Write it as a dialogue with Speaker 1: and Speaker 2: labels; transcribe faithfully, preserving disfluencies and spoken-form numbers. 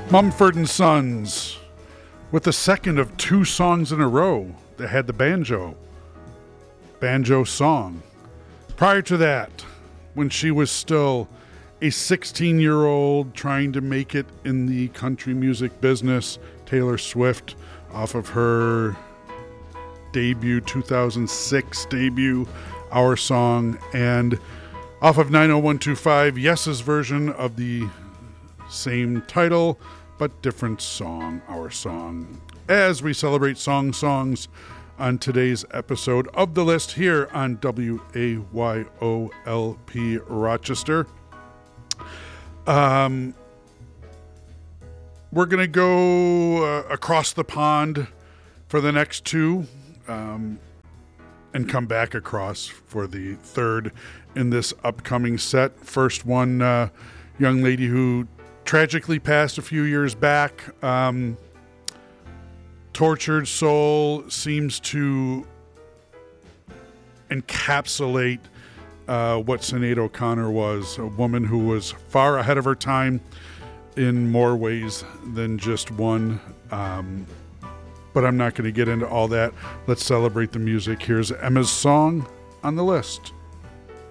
Speaker 1: Mumford and Sons with the second of two songs in a row that had the banjo. Banjo song. Prior to that, when she was still a sixteen-year-old trying to make it in the country music business, Taylor Swift, off of her debut, two thousand six debut, Our Song, and off of nine oh one two five, Yes's version of the same title, but different song, Our Song. As we celebrate song songs on today's episode of The List here on W A Y O L P Rochester. Um, we're going to go uh, across the pond for the next two um, and come back across for the third in this upcoming set. First one, uh, young lady who tragically passed a few years back. Um, Tortured Soul seems to encapsulate uh, what Sinead O'Connor was, a woman who was far ahead of her time in more ways than just one. Um, but I'm not going to get into all that. Let's celebrate the music. Here's Emma's song on The List.